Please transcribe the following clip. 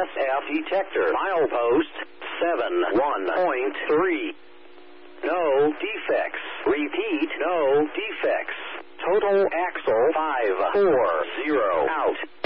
SF detector. Milepost 71.3. No defects. Repeat, no defects. Total axle 540 out.